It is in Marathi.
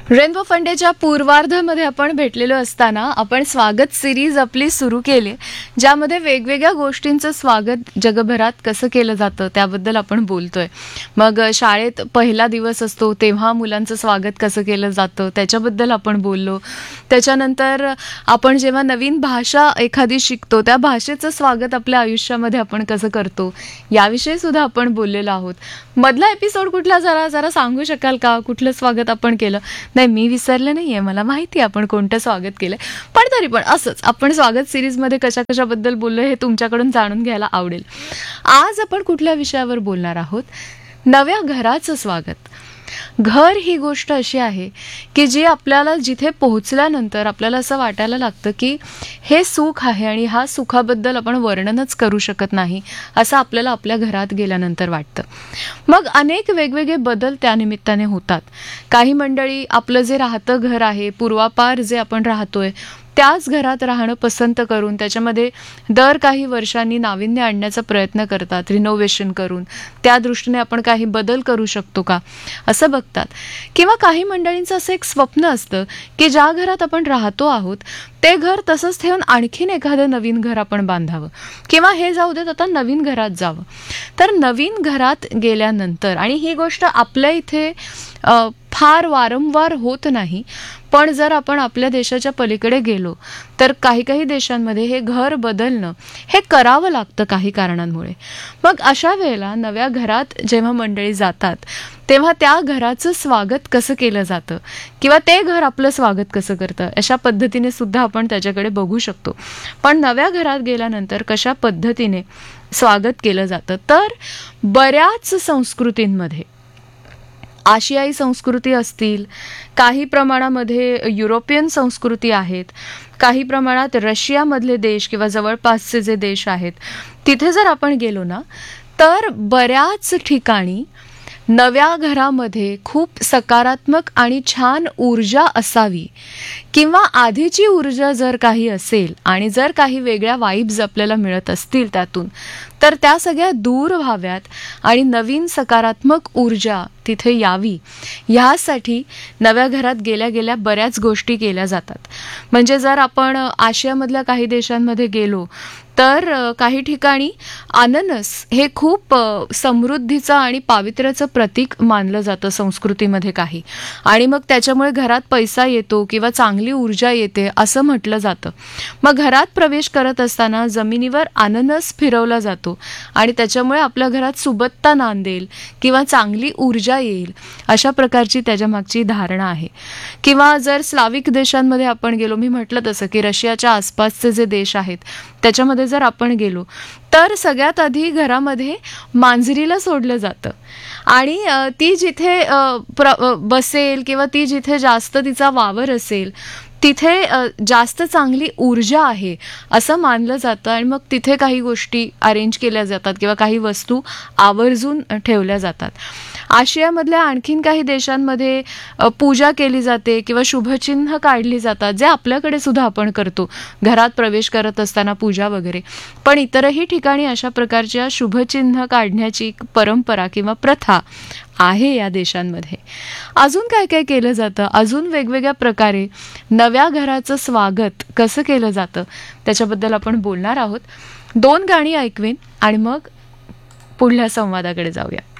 रेनबो फंडेच्या पूर्वार्धामध्ये आपण भेटलेलो असताना आपण स्वागत सिरीज आपली सुरू केली, ज्यामध्ये वेगवेगळ्या गोष्टींचं स्वागत जगभरात कसं केलं जातं त्याबद्दल आपण बोलतोय. मग शाळेत पहिला दिवस असतो तेव्हा मुलांचं स्वागत कसं केलं जातं त्याच्याबद्दल आपण बोललो. त्याच्यानंतर आपण जेव्हा नवीन भाषा एखादी शिकतो त्या भाषेचं स्वागत आपल्या आयुष्यामध्ये आपण कसं करतो याविषयी सुद्धा आपण बोललेलो आहोत. मधला एपिसोड कुठला जरा सांगू शकाल का, कुठलं स्वागत आपण केलं? नाही, मी विसरले नाहीये, मला माहिती आहे आपण कोणतं स्वागत केलंय, पण तरी पण असंच आपण स्वागत सिरीजमध्ये कशाबद्दल बोललोय हे तुमच्याकडून जाणून घ्यायला आवडेल. आज आपण कुठल्या विषयावर बोलणार आहोत? नव्या घराचं स्वागत. घर ही गोष्ट अशी आहे की जी आपल्याला जिथे पोहोचल्यानंतर आपल्याला असं वाटायला लागतं की हे सुख आहे आणि ह्या सुखाबद्दल आपण वर्णनच करू शकत नाही असं आपल्याला आपल्या घरात गेल्यानंतर वाटतं. मग अनेक वेगवेगळे बदल त्यानिमित्ताने होतात. काही मंडळी आपलं जे राहतं घर आहे, पूर्वापार जे आपण राहतोय त्याच घरात राहणं पसंत करून त्याच्यामध्ये दर काही वर्षांनी नाविन्य आणण्याचा प्रयत्न करतात, रिनोव्हेशन करून. त्या दृष्टीने आपण काही बदल करू शकतो का असं बघतात. किंवा काही मंडळींचं असं एक स्वप्न असतं की ज्या घरात आपण राहतो आहोत ते घर तसंच ठेवून आणखीन एखादं नवीन घर आपण बांधावं, किंवा हे जाऊ देत आता नवीन घरात जावं. तर नवीन घरात गेल्यानंतर, आणि ही गोष्ट आपल्या इथे फार वारंवार होत नाही, पण जर आपण आपल्या देशाच्या पलीकडे गेलो तर काही देशांमध्ये हे घर बदलणं हे करावं लागतं काही कारणांमुळे. मग अशा वेळेला नव्या घरात जेव्हा मंडळी जातात तेव्हा त्या घराचं स्वागत कसं केलं जातं किंवा ते घर आपलं स्वागत कसं करतं अशा पद्धतीने सुद्धा आपण त्याच्याकडे बघू शकतो. पण नव्या घरात गेल्यानंतर कशा पद्धतीने स्वागत केलं जातं, तर बऱ्याच संस्कृतींमध्ये, आशियाई संस्कृती असतील, काही प्रमाणामध्ये युरोपियन संस्कृती आहेत, काही प्रमाणात रशियामधले देश किंवा जवळपासचे जे देश आहेत तिथे जर आपण गेलो ना तर बऱ्याच ठिकाणी नव्या घरामध्ये खूप सकारात्मक आणि छान ऊर्जा असावी, किंवा आधीची ऊर्जा जर काही असेल आणि जर काही वेगळ्या वाईब्स आपल्याला मिळत असतील त्यातून, तर त्या सगळ्या दूर व्हाव्यात आणि नवीन सकारात्मक ऊर्जा तिथे यावी ह्यासाठी नव्या घरात गेल्या बऱ्याच गोष्टी केल्या जातात. म्हणजे जर आपण आशियामधल्या काही देशांमध्ये गेलो तर काही ठिकाणी अननस हे खूप समृद्धीचं आणि पावित्र्याचं प्रतीक मानलं जातं संस्कृतीमध्ये काही, आणि मग त्याच्यामुळे घरात पैसा येतो किंवा चांगली ऊर्जा येते असं म्हटलं जातं. मग घरात प्रवेश करत असताना जमिनीवर अननस फिरवला जातो आणि त्याच्यामुळे आपल्या घरात सुबत्ता नांदेल किंवा चांगली ऊर्जा येईल अशा प्रकारची त्याच्यामागची धारणा आहे. किंवा जर स्लाविक देशांमध्ये आपण गेलो, मी म्हटलं तसं की रशियाच्या आसपासचे जे देश आहेत त्याच्यामध्ये जर आपण गेलो तर सगळ्यात आधी घरामध्ये मांजरीला सोडलं जातं आणि ती जिथे बसेल किंवा ती जिथे जास्त तिचा वावर असेल तिथे जास्त चांगली ऊर्जा आहे असं मानलं जातं, आणि मग तिथे काही गोष्टी अरेंज केल्या जातात किंवा काही वस्तू आवर्जून ठेवल्या जातात. आशियामधल्या आणखीन काही देशांमध्ये पूजा केली जाते किंवा शुभचिन्ह काढली जातात, जे आपल्याकडे सुद्धा आपण करतो घरात प्रवेश करत असताना पूजा वगैरे. पण इतरही ठिकाणी अशा प्रकारच्या शुभचिन्ह काढण्याची परंपरा किंवा प्रथा आहे या देशांमध्ये. अजून काय केलं जातं, अजून वेगवेगळ्या प्रकारे नव्या घराचं स्वागत कसं केलं जातं त्याच्याबद्दल आपण बोलणार आहोत. 2 गाणी ऐकवीन आणि मग पुढल्या संवादाकडे जाऊया.